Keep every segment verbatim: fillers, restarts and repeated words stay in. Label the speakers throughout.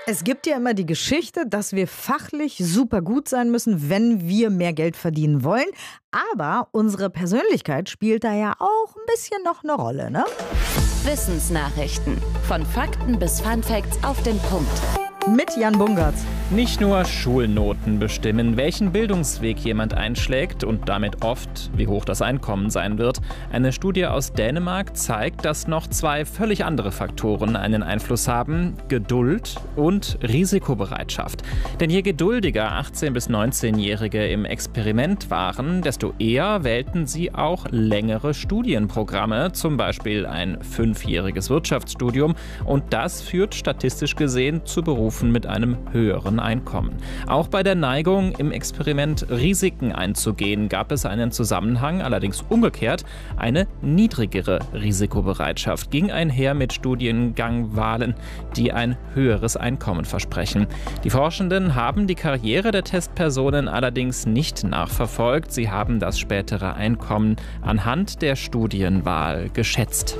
Speaker 1: Es gibt ja immer die Geschichte, dass wir fachlich super gut sein müssen, wenn wir mehr Geld verdienen wollen. Aber unsere Persönlichkeit spielt da ja auch ein bisschen noch eine Rolle, ne?
Speaker 2: Wissensnachrichten. Von Fakten bis Funfacts auf den Punkt.
Speaker 1: Mit Jan Bungartz.
Speaker 3: Nicht nur Schulnoten bestimmen, welchen Bildungsweg jemand einschlägt und damit oft, wie hoch das Einkommen sein wird. Eine Studie aus Dänemark zeigt, dass noch zwei völlig andere Faktoren einen Einfluss haben: Geduld und Risikobereitschaft. Denn je geduldiger achtzehn- bis neunzehnjährige im Experiment waren, desto eher wählten sie auch längere Studienprogramme, zum Beispiel ein fünfjähriges Wirtschaftsstudium. Und das führt statistisch gesehen zu Berufen mit einem höheren Einkommen. Auch bei der Neigung, im Experiment Risiken einzugehen, gab es einen Zusammenhang, allerdings umgekehrt. Eine niedrigere Risikobereitschaft ging einher mit Studiengangwahlen, die ein höheres Einkommen versprechen. Die Forschenden haben die Karriere der Testpersonen allerdings nicht nachverfolgt. Sie haben das spätere Einkommen anhand der Studienwahl geschätzt.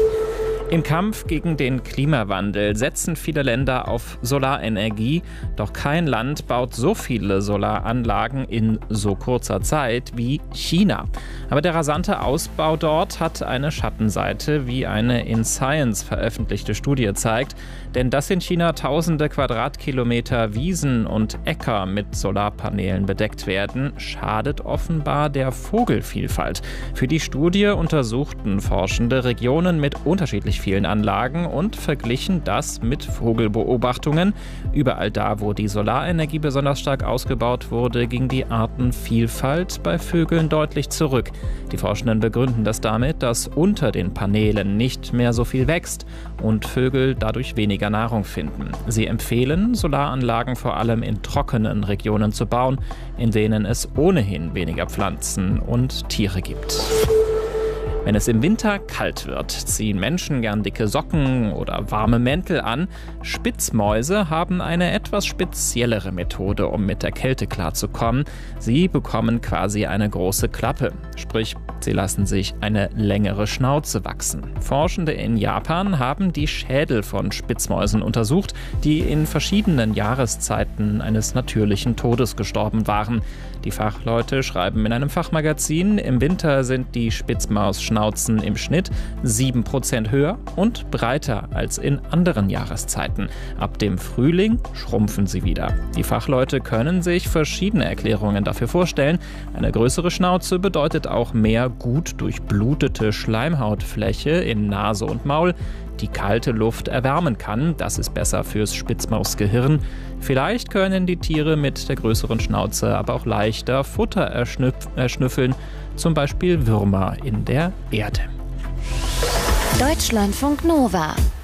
Speaker 3: Im Kampf gegen den Klimawandel setzen viele Länder auf Solarenergie. Doch kein Land baut so viele Solaranlagen in so kurzer Zeit wie China. Aber der rasante Ausbau dort hat eine Schattenseite, wie eine in Science veröffentlichte Studie zeigt. Denn dass in China tausende Quadratkilometer Wiesen und Äcker mit Solarpanelen bedeckt werden, schadet offenbar der Vogelvielfalt. Für die Studie untersuchten Forschende Regionen mit unterschiedlich vielen Anlagen und verglichen das mit Vogelbeobachtungen. Überall da, wo die Solarenergie besonders stark ausgebaut wurde, ging die Artenvielfalt bei Vögeln deutlich zurück. Die Forschenden begründen das damit, dass unter den Panelen nicht mehr so viel wächst und Vögel dadurch weniger Nahrung finden. Sie empfehlen, Solaranlagen vor allem in trockenen Regionen zu bauen, in denen es ohnehin weniger Pflanzen und Tiere gibt. Wenn es im Winter kalt wird, ziehen Menschen gern dicke Socken oder warme Mäntel an. Spitzmäuse haben eine etwas speziellere Methode, um mit der Kälte klarzukommen. Sie bekommen quasi eine große Klappe. Sprich, sie lassen sich eine längere Schnauze wachsen. Forschende in Japan haben die Schädel von Spitzmäusen untersucht, die in verschiedenen Jahreszeiten eines natürlichen Todes gestorben waren. Die Fachleute schreiben in einem Fachmagazin, im Winter sind die Spitzmausschnauzen im Schnitt sieben Prozent höher und breiter als in anderen Jahreszeiten. Ab dem Frühling schrumpfen sie wieder. Die Fachleute können sich verschiedene Erklärungen dafür vorstellen. Eine größere Schnauze bedeutet auch mehr gut durchblutete Schleimhautfläche in Nase und Maul, die kalte Luft erwärmen kann. Das ist besser fürs Spitzmausgehirn. Vielleicht können die Tiere mit der größeren Schnauze aber auch leichter Futter erschnüff- erschnüffeln, zum Beispiel Würmer in der Erde.
Speaker 2: Deutschlandfunk Nova